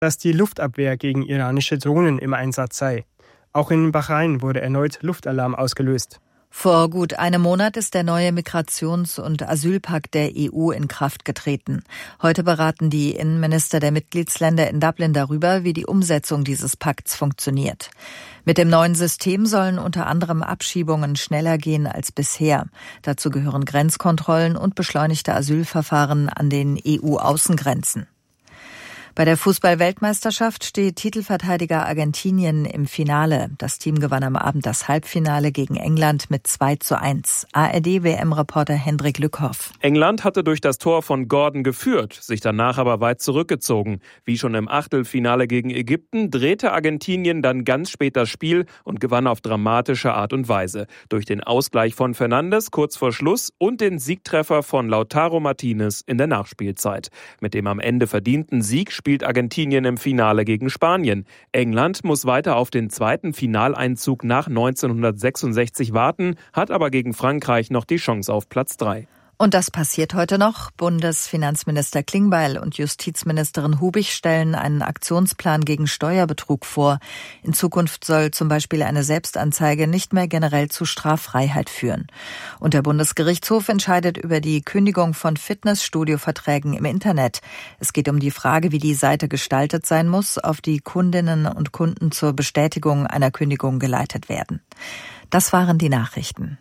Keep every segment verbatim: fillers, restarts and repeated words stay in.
dass die Luftabwehr gegen iranische Drohnen im Einsatz sei. Auch in Bahrain wurde erneut Luftalarm ausgelöst. Vor gut einem Monat ist der neue Migrations- und Asylpakt der E U in Kraft getreten. Heute beraten die Innenminister der Mitgliedsländer in Dublin darüber, wie die Umsetzung dieses Pakts funktioniert. Mit dem neuen System sollen unter anderem Abschiebungen schneller gehen als bisher. Dazu gehören Grenzkontrollen und beschleunigte Asylverfahren an den E U-Außengrenzen. Bei der Fußball-Weltmeisterschaft steht Titelverteidiger Argentinien im Finale. Das Team gewann am Abend das Halbfinale gegen England mit zwei zu eins. A R D-W M-Reporter Hendrik Lückhoff. England hatte durch das Tor von Gordon geführt, sich danach aber weit zurückgezogen. Wie schon im Achtelfinale gegen Ägypten drehte Argentinien dann ganz spät das Spiel und gewann auf dramatische Art und Weise. Durch den Ausgleich von Fernandes kurz vor Schluss und den Siegtreffer von Lautaro Martinez in der Nachspielzeit. Mit dem am Ende verdienten Sieg spielt Argentinien im Finale gegen Spanien. England muss weiter auf den zweiten Finaleinzug nach neunzehnhundertsechsundsechzig warten, hat aber gegen Frankreich noch die Chance auf Platz drei. Und das passiert heute noch. Bundesfinanzminister Klingbeil und Justizministerin Hubig stellen einen Aktionsplan gegen Steuerbetrug vor. In Zukunft soll zum Beispiel eine Selbstanzeige nicht mehr generell zu Straffreiheit führen. Und der Bundesgerichtshof entscheidet über die Kündigung von Fitnessstudio-Verträgen im Internet. Es geht um die Frage, wie die Seite gestaltet sein muss, auf die Kundinnen und Kunden zur Bestätigung einer Kündigung geleitet werden. Das waren die Nachrichten.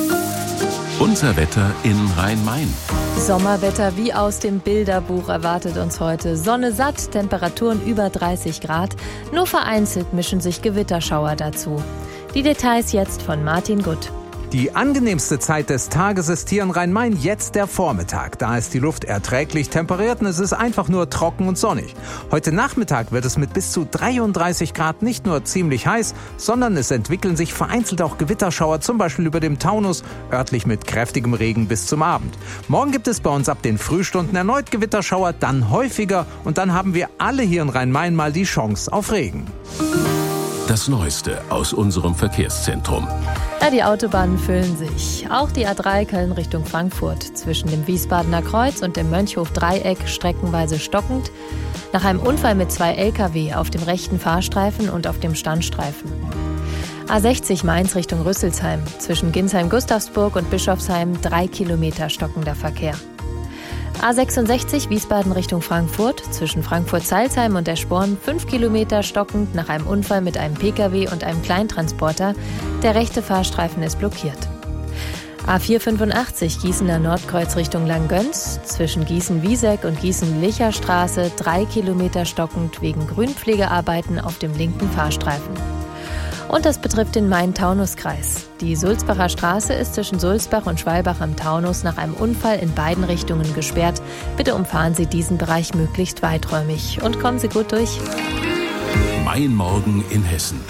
Unser Wetter in Rhein-Main. Sommerwetter wie aus dem Bilderbuch erwartet uns heute. Sonne satt, Temperaturen über dreißig Grad. Nur vereinzelt mischen sich Gewitterschauer dazu. Die Details jetzt von Martin Gutt. Die angenehmste Zeit des Tages ist hier in Rhein-Main jetzt der Vormittag. Da ist die Luft erträglich temperiert und es ist einfach nur trocken und sonnig. Heute Nachmittag wird es mit bis zu dreiunddreißig Grad nicht nur ziemlich heiß, sondern es entwickeln sich vereinzelt auch Gewitterschauer, zum Beispiel über dem Taunus, örtlich mit kräftigem Regen bis zum Abend. Morgen gibt es bei uns ab den Frühstunden erneut Gewitterschauer, dann häufiger und dann haben wir alle hier in Rhein-Main mal die Chance auf Regen. Das Neueste aus unserem Verkehrszentrum. Ja, die Autobahnen füllen sich. Auch die A drei Köln Richtung Frankfurt. Zwischen dem Wiesbadener Kreuz und dem Mönchhof-Dreieck streckenweise stockend. Nach einem Unfall mit zwei L K W auf dem rechten Fahrstreifen und auf dem Standstreifen. A sechzig Mainz Richtung Rüsselsheim. Zwischen Ginsheim-Gustavsburg und Bischofsheim drei Kilometer stockender Verkehr. A sechsundsechzig Wiesbaden Richtung Frankfurt, zwischen Frankfurt-Salzheim und Eschborn fünf Kilometer stockend nach einem Unfall mit einem P K W und einem Kleintransporter. Der rechte Fahrstreifen ist blockiert. A vierhundertfünfundachtzig Gießener Nordkreuz Richtung Langgöns, zwischen Gießen-Wieseck und Gießen-Licher-Straße drei Kilometer stockend wegen Grünpflegearbeiten auf dem linken Fahrstreifen. Und das betrifft den Main-Taunus-Kreis. Die Sulzbacher Straße ist zwischen Sulzbach und Schwalbach am Taunus nach einem Unfall in beiden Richtungen gesperrt. Bitte umfahren Sie diesen Bereich möglichst weiträumig und kommen Sie gut durch. Mein Morgen in Hessen.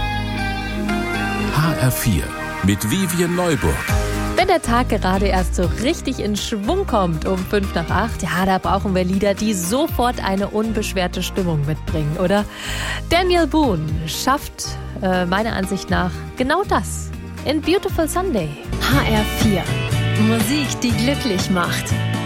H R vier mit Vivian Neuburg. Wenn der Tag gerade erst so richtig in Schwung kommt um fünf nach acht, ja, da brauchen wir Lieder, die sofort eine unbeschwerte Stimmung mitbringen, oder? Daniel Boone schafft äh, meiner Ansicht nach genau das in Beautiful Sunday. H R vier. Musik, die glücklich macht.